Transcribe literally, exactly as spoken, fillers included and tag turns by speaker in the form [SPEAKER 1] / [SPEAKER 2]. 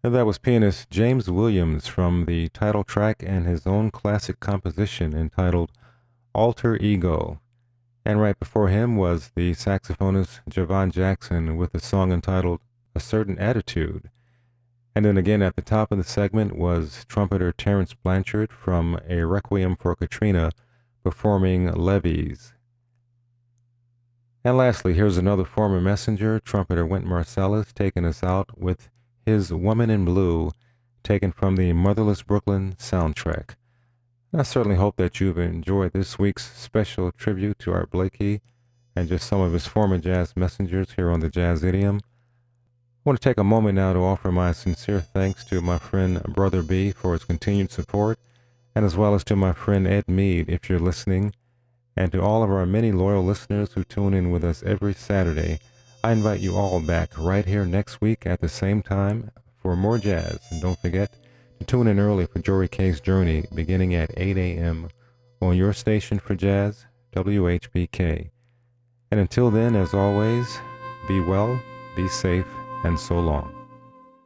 [SPEAKER 1] And that was pianist James Williams from the title track and his own classic composition entitled Alter Ego. And right before him was the saxophonist Javon Jackson with a song entitled A Certain Attitude. And then again at the top of the segment was trumpeter Terence Blanchard from A Requiem for Katrina performing Levees. And lastly, here's another former messenger, trumpeter Wynton Marsalis, taking us out with his Woman in Blue, taken from the Motherless Brooklyn soundtrack. And I certainly hope that you've enjoyed this week's special tribute to Art Blakey and just some of his former jazz messengers here on the Jazz Idiom. I want to take a moment now to offer my sincere thanks to my friend Brother B for his continued support, and as well as to my friend Ed Mead, if you're listening, and to all of our many loyal listeners who tune in with us every Saturday. I invite you all back right here next week at the same time for more jazz. And don't forget to tune in early for Jory K's Journey beginning at eight a.m. on your station for jazz, W H B K. And until then, as always, be well, be safe, and so long.